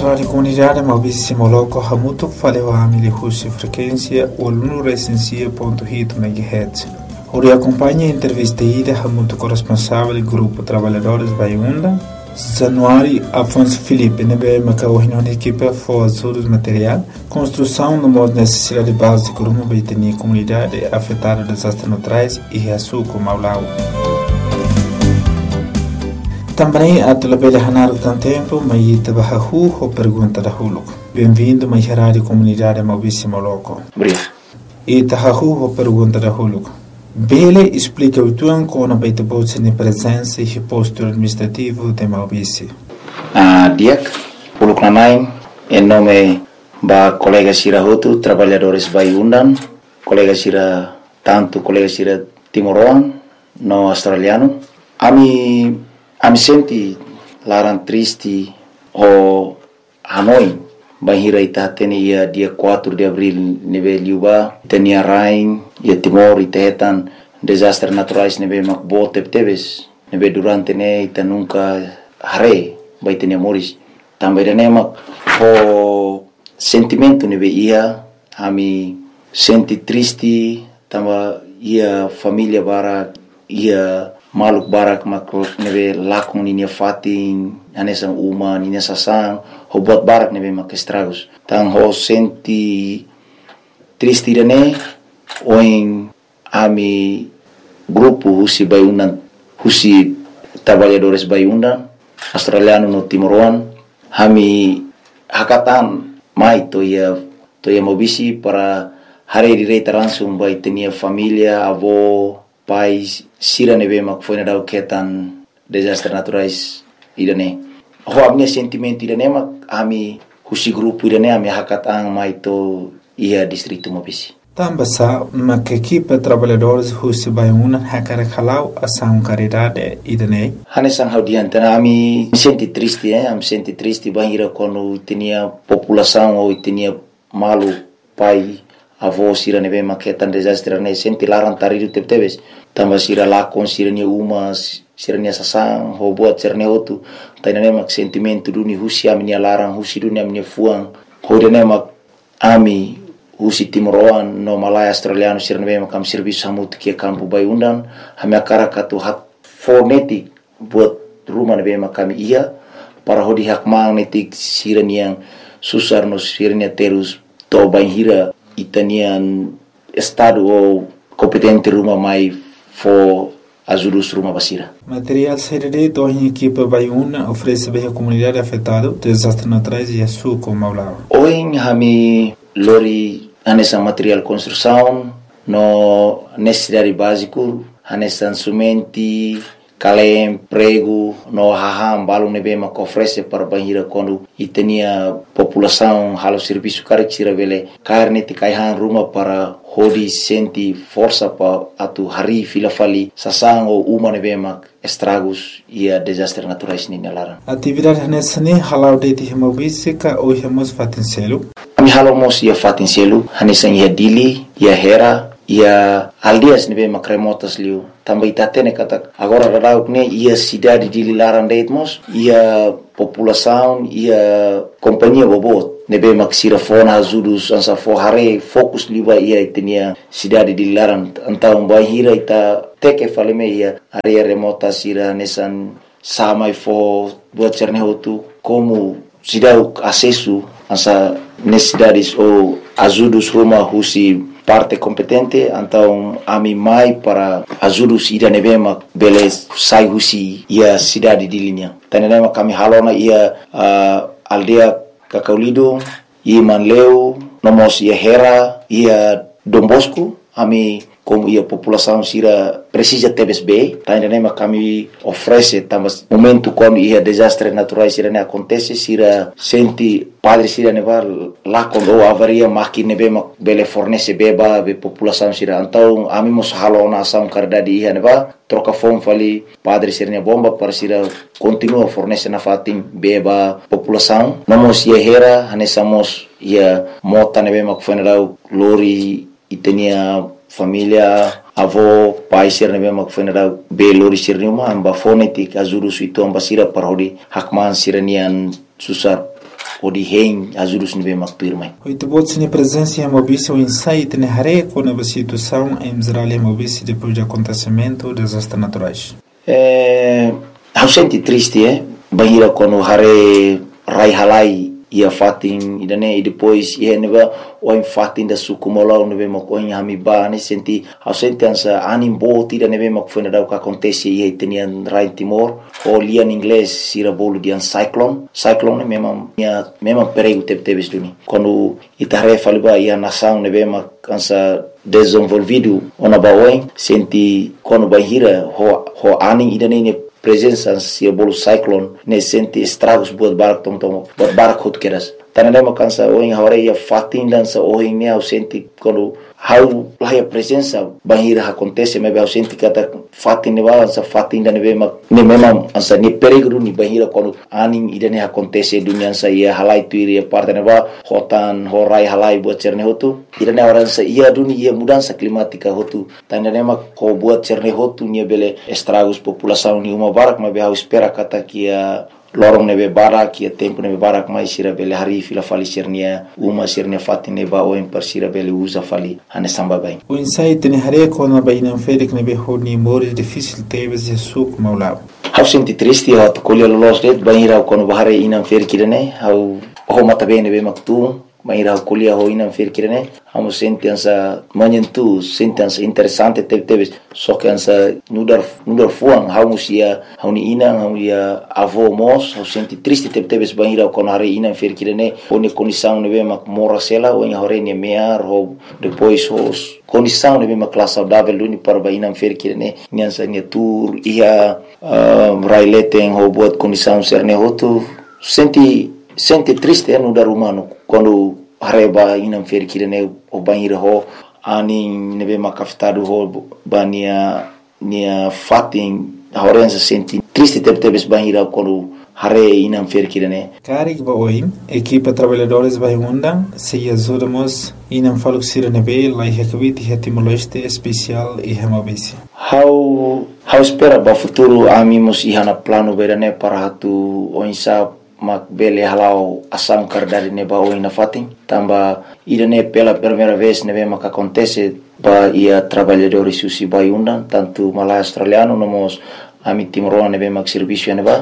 rádio comunidade Maurício Moloco Hamuto faleu a Husi frequência 1.600.8 MHz. Ori acompanha a entrevista ida Hamuto corresponsável do grupo Trabalhadores Baiunda, Januário Afonso Felipe, nebe macau reunião de equipe for ajudos material, construção no modo necessidade básica uma baitenia comunidade afetada desastres naturais e reaçuco Maulau. Também a telebelha Hanaro tem tempo, mas tabahu ou pergunta da Huluco. Bem-vindo mais rádio comunidade Maurício Moloco. Obrigado. E tabahu ou pergunta da Huluco. Bele explica o tuan com a baita bolsa de presença e posto administrativo de Maurício. Diak, Huluco Nanai, em nome da colega Sira Hotu, trabalhadores Baiundan, colega Sira, tanto colega Sira Timoroan, no australiano. Ami senti larang triste o Hanoi bahira ita tene ia dia 4 de abril nebe liuba tenia rain ia Timor itetan desastre naturais nebe makbo tebes nebe durante ne ita nunca hare bai tenia moris também ne mak o sentimento nebe ia ami senti triste tamba ia família bara ia maluk barak mak nebe lakung ninia fatin anesan uma ninia sasang ho buat barak nebe mak estragos tang ho senti triste dane oin ami grupo Husi Baiundan Husi Trabalhadores Baiundan australiano no Timoroan hami hakatan mai to ia mobisi para hari direita langsung bai tenia família avó pais sira nebe mak foi na dau ketan desastres naturais idane ho amne sentimento idane mak ami Husi grupo idane ami hakatang mai to ia distrito Mobisi tambasa mak equipe trabalhadores Husi Baiundan hakara khalau asang caridade idane hanesang haudian tana ami senti triste am senti triste bahira kono tenia população ou tenia malu pai avó sira nebe maketan desastre ne senti larang taridu tebes tamba sira lakon sira nia umas sira nia sasang ho buat sira nia hotu taina ne mak sentimento duni Husi ami nia larang Husi dunia ami nia fuang ho dene mak ami Husi Timoroan no Malaya australiano sira nebe makam serviço hamut kia kampu Baiundan hami akara katu hak fonetik buat rumah nebe makami ia para hodi hak magnetik sira nia susar no sira nia terus to bainhira itanian estado ou competente rumah mai for ajudus rumah basira. Material CDD do em equipe Baiuna oferece bem a comunidade afetada desastres naturais e açúcar Maulau. Hoje hami lori anessa material construção no necessidade básico anessa sumenti kalem prego no haham balu nebe mak oferece para banhira quando itenia população halo serviço carexira vele carne te kaihan rumah para hodi senti força pa atu hari fila fali sasang o uma nebe mak estragos ia desastres naturais ni nalaran atividade nessa ne halau de Mobisi ka o hemos fatincelo ami halo mos ia fatincelo hanesan ia dili ia hera ia aldeias nebe mak remotas liu também tatene kata agora rarau ne ia cidade de Lilaran deitmos ia população ia companhia bobot nebe mak sira fona azudus ansa fo hare fokus liba ia tenia cidade de Lilaran antau bahira ita teke faleme ia area remota sira nesan samai fo buat cernehotu como cidade acesso ansa necessidades ou azudus rumah Husi parte competente então ami mai para ajudus ida nebema beles sai Husi ia cidade de linha tanema kami halona ia aldea Kakaulido ia Manleu nomos ia Hera ia Dombosco ami como ia população sira precisa TBSB tanema kami oferece tamas momento quando ia desastres naturais sira ne acontece sira senti padre sira neva lá quando avaria máquina nebe bele fornece beba be população sira então ami mos halona ação cardade ia neva troca fome fali padre sira ne bomba para sira continua fornece na fatin beba população nomos ia Hera hanesamos ia mota nebe mak funeral lori itenia família avó pai sir nebe mak funeral be lori sir numa amba fonetik azuru suitu amba sira parodi hakman siranian susar de rei ajudos nível macpirmai. Oito botes na presença em Mobice o insight na rei com a situação em Israel e Mobice depois do acontecimento dos desastres naturais. Eu senti triste, bahira quando hare rai halai ia fatin idane e depois ia neba o em fatin da sukumola nebe makoin hamiba ne senti eu senti ansa animbo tira nebe makfuna da o que acontece ia tenian rai Timor o lia em inglês sira bolo de cyclone mesmo perigo teve duni quando itare faliba ia nação nebe makansa desenvolvido ona baoin senti quando bahira ho aning idane ne presença se bolo cyclone ne sente estragos buat barco keras tanema kansa o em hora ia fatin dança o em ne sente quando how lá a presença bahira acontece me eu sente kata fatin ne balança fatin da ne mesmo ansa ne perigo ni bahira quando aning idane acontece dunia sa ia halai tu ia parte ne ba hotan horai halai buat cerne hotu idane orang sa ia dunia ia mudança climática hotu tanema ko buat cerne hotu ni bele estragos população ni uma barak me eu espera kata kia lorong nebe barak ia tempo nebe barak mai sira bele hari fila fali sirnia uma sirnia fatine ba o per sira bele usa fali ane samba bem o insight ne hare quando a baina ferik nebe honi mores difícil teve se suk maulab eu senti triste eu colher los det baira quando bahare inam ferik irene eu ho mata bem nebe maktu Maira kuliah ho inam firkirene amo sentença manhentu sentença interessante teve só que ansa nudar fuang hausia hauni inang hauia avô mos eu senti triste teve banira con hare inam firkirene oni condição nebe mak mora sela o em hore ne mear ho depois os condição nebe mak classe saudável luni para inam firkirene nyansa ne tour ia raileten ho buat condição serne hotu sente triste no dar humano quando hareba inam firkirene o banira ho ani nebe makafitado ho bania nia fatin horenza senti triste teve banira quando hare inam firkirene karik ba oin equipa trabalhadores vai undang se ajudamos inam faluxira nebe lai hekviti hetimoleste especial e hemabisi how espera ba futuro amimos ihana plano berane para hatu oinsa mak bele halau asam kardari neba o ina fatin tamba idane pela primeira vez nebe mak acontece ba ia trabalhadores susi ba undan tanto malai australiano nomos ami timoro nebe mak serviço neba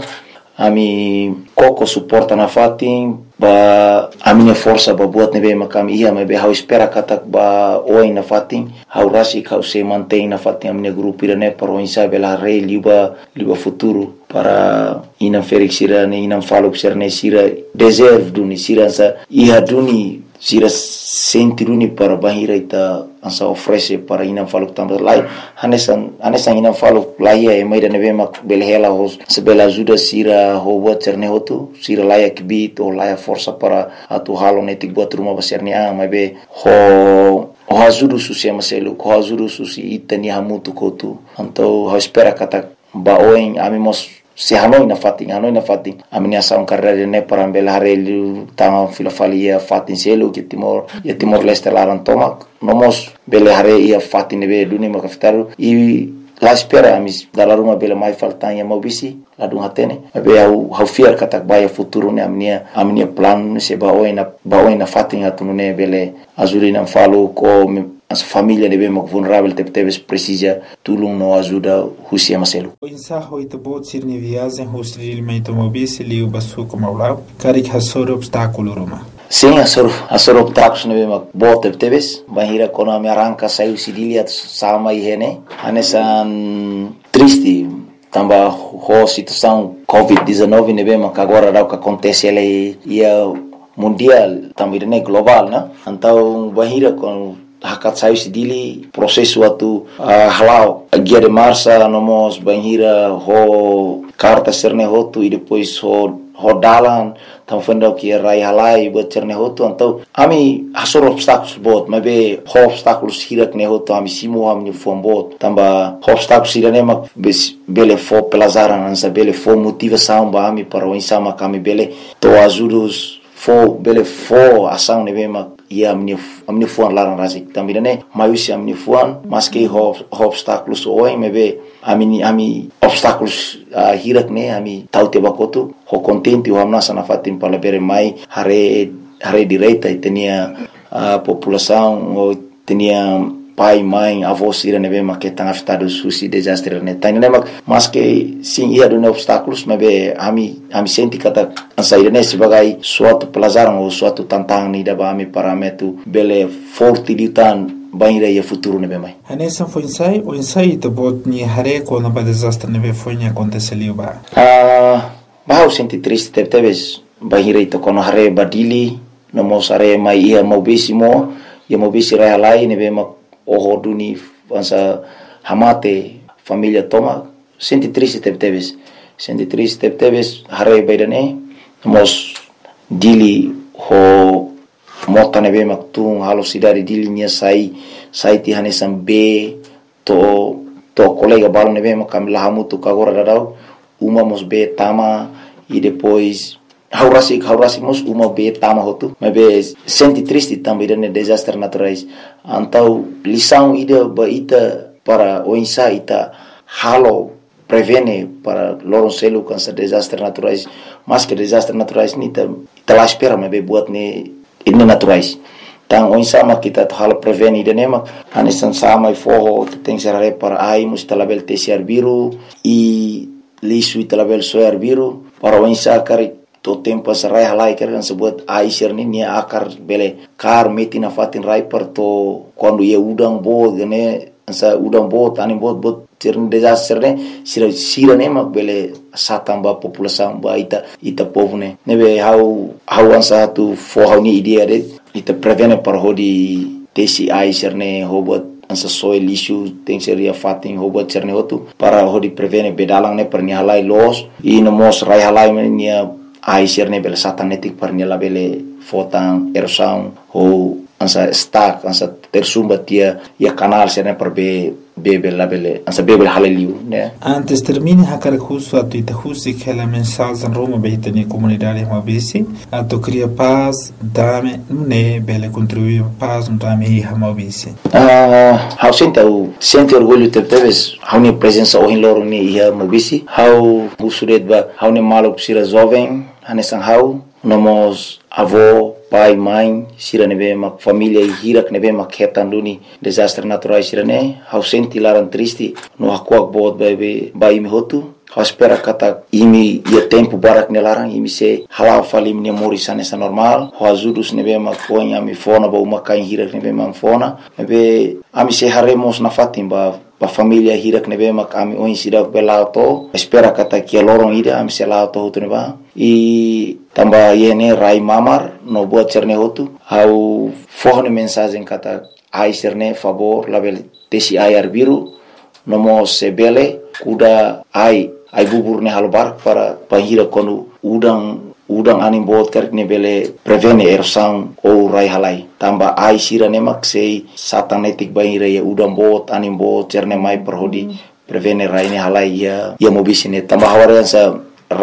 ami koko suporta na fatin ba a minha força ba buat nebe makam ia me be how espera katak ba o ina fatin how rasi how se mantém na fatin a minha grupo irane para o insa bela rei liba futuro para inam ferik sira ne inam faluk sira sira deserve duni sira sa ia duni sira senti duni para bahira ita ansa oferece para inam faluk tambah lai hanesan inam faluk lai e mai da nebe mak belhela hos sebela ajuda sira ho buat cerne hotu sira lai kibit o lai força para atu halo netik buat rumah baserne mai be ho ajuda susi maselu ho ajuda susi itani hamutu kotu então ho espera kata baoin amimos se hanoi na fatin amini asaun carreira ne para bela harelu tama filofalia fatin selo que Timor Leste laran tomak nomos bela hare ia fatin nebe duni makaftaru e la espera amis dalaruma bela mai faltan ya mobisi la dun hatene be au fiar katak baya futuro ne amnia plan se baoi na fatin atunu ne bele azulina falo ko as família nebe mak vulnerável teve precisa tulung no ajuda husia maselu o insaho ito bot sirni viagem hostri mento mobisi liu basu como aulao karik hasor obstáculo roma sim asor obstáculos nebe mak bot teve bahira kono me arranca saiu sidilia sama ihene anesan triste tamba ho situação COVID-19 nebe mak agora dá o que acontece ele ia mundial também né global né então bahira com hakat sayu sidili processo atu halau guia de marcha nomos banhira ho carta cerne hotu e depois ho dalan tam fenda que rai halai buat cerne hotu então ami hasor obstáculos bot mabe ho obstáculos hirak ne hotu ami simo ami fom bot tamba obstáculos irane mak bele fo pelazaran ansa bele fo motivação ba ami para o insama kami bele to ajudos fo bele fo ação nebe mak ia amni fuan larang rasik também né maiusi amni fuan mas que obstáculos oi mebe ami obstáculos hirak ne ami tau te bakotu ho contente o amnasa na fatim palabere mai hare direita tenia a população ou tenia pai, mãe, avós irem ver mas que estão afetados suci desastre né tá né mas que sim ia do obstáculos mas be ami senti kata sair né sebagai suatu pelajaran ou suatu tantangan ni daba ami parametu bele forte ditan banira ia futuro né be mai anessa foi o ensaio de bot ni hare quando ba desastre né foi ni aconteceu ba bah senti triste teves banira ito kono hare badili no mosare mai ia mobisimo ia mobisi rai lai né be o duni ansa hamate família toma senti triste teves hare baidane mos dili ho mota ne be maktung halo sidari dili nia sai ti hanesan be to colega balon ne be makam lahamu tu kagora dadau uma mos be tama e depois haurasi mos uma be tama hotu be senti triste também de desastre naturais antau lição ida baita para o insaita halo prevene para lorong selu cancer desastre naturais mas que desastre naturais ni ta lá espera be buat ne ini naturais tang o insama kita halo prevene de nema anisan sama forro tem serare para ai mustalabel tesiar biru e lisu italabel soar biru para o insakari to tempo sarai halai kan sebut aisir ni akar bele kar metina fatin rai per to quando ia udang bo gane sa udang bo tani bot tirn desastre ne sira ne mak bele satamba população ba ita povne nebe how ansa tu for ni idea de ita prevene par hodi tesi aisir ne hobot ansa soil issue tem seria fatin hobot cerne hotu para hodi prevene bedalang ne per ni halai los e no mos rai halai ni aisir ne bele satanetik par ni la bele fotang erosão ou ansa stack ansa tersumba tia ia canal serne per bebe la bele ansa bebe halaliu né antes termine hakar curso a tuita husi que la mensagem en Roma beita ni comunidade mabisi a to cria paz dame ne bele contribuir paz dame hi mabisi how sente orgulho teves how ni presença o in loro ni ia mabisi how usuret ba how ni malo sira jovem hanesan how nomos avô pai mãe sira nebe mak família hirak nebe mak hetanduni desastre naturais sira ne how senti laran triste no hakuak bot bai mi hotu how espera kata imi ia tempo barak ne larang imi se halau fali mi morisane sa normal how azudus nebe mak ponya mi fona ba uma kain hirak nebe mak fona nebe ami se haremos na fatim ba família hirak nebe mak ami oin sira belauto espera kata kia lorong ida ami se lauto hotu neba e tambah yene rai mamar no buat cerne hotu how forne mensagem kata ai cerne favor label tesi air biru nomo sebele kuda ai bubur ne halbar para pahira konu udang anim bot kerk ne bele prevene erosão ou rai halai tambah ai sira ne mak sei satanetik bahira ya udang bot anim bot cerne mai perhodi prevene rai ne halai ya mobisine tambah hawarian sa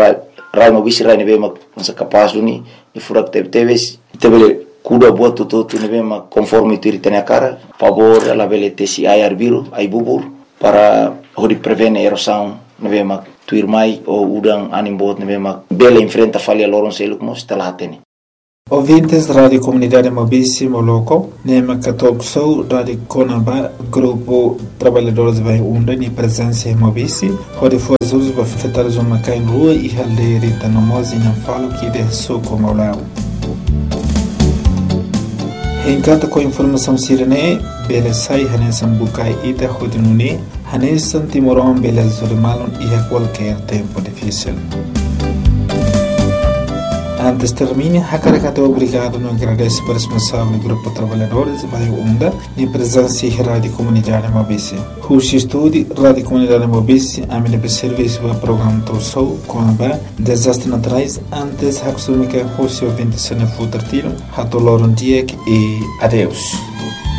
rai mobisi rai nebe mak masa kapas duni ni furak teves tebele kuda buat tu nebe mak conforme tu ritene cara favor la bele tesi air biru ai bubur para hodi prevene erosão nebe mak tuir mai o udang anim bot nebe mak bele enfrenta falha loron seluk mos talatene ouvintes Rádio Comunidade Mobisi Moloco, Nema Catok Sou, Rádio Conaba, Grupo Trabalhadores Vai Unda, ni presença em Mobisi, onde foi Jesus vai afetar os homens em rua e halderita no mozi não falo que de sou como lá. Encanta com informação sirene, bela sai hanesan bukai ida hodinune, hanesan timoron bela zulmalon e a qualquer tempo difícil. Antes termine, Hakarakato obrigado no agradece para o responsável do Grupo Trabalhadores Vai Unda e presença em Rádio Comunidade Mobisi. Rushi Estúdio, Rádio Comunidade Mobisi, a minha serviço para o programa Trossou, com a desastre naturais, antes Haksumika Rushi ouvinte se não for tiro, Hatoloron Diek e adeus.